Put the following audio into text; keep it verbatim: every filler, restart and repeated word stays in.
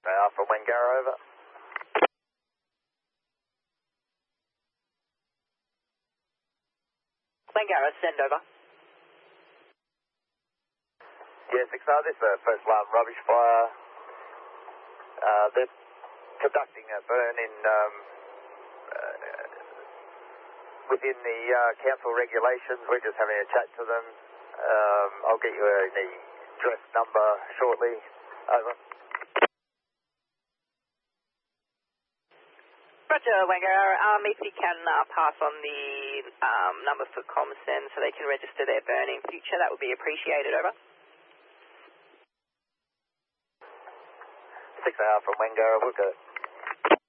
A R from Wangara, over. Wangara, send over. Yeah, six A R, this is the first alarm rubbish fire. Uh, they're conducting a burn in um, uh, within the uh, council regulations. We're just having a chat to them. Um, I'll get you a, the address number shortly. Over. Roger, Wangara. Um, if you can uh, pass on the um, number for ComSend so they can register their burn in future, that would be appreciated. Over. six A R from Wangara, we'll go.